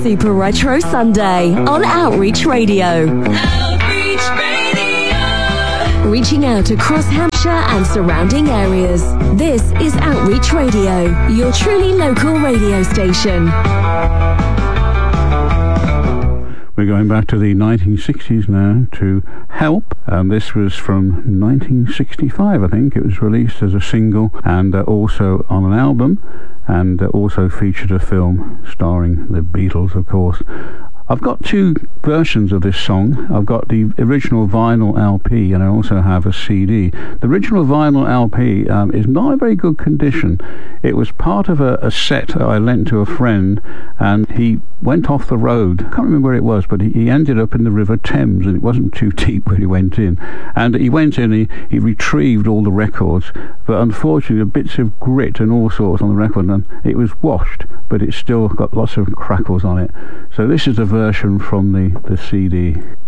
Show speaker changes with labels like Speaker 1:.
Speaker 1: Super Retro Sunday on Outreach Radio.
Speaker 2: Outreach Radio.
Speaker 1: Reaching out across Hampshire and surrounding areas. This is Outreach Radio, your truly local radio station.
Speaker 3: We're going back to the 1960s now to Help. This was from 1965, I think. It was released as a single and also on an album, and also featured a film starring the Beatles, of course. I've got two versions of this song. I've got the original vinyl LP, and I also have a CD. The original vinyl LP is not in very good condition. It was part of a set that I lent to a friend, and he went off the road. I can't remember where it was, but he ended up in the River Thames, and it wasn't too deep when he went in. And he went in, he retrieved all the records, but unfortunately the bits of grit and all sorts on the record, and it was washed, but it's still got lots of crackles on it. So this is a version from the CD.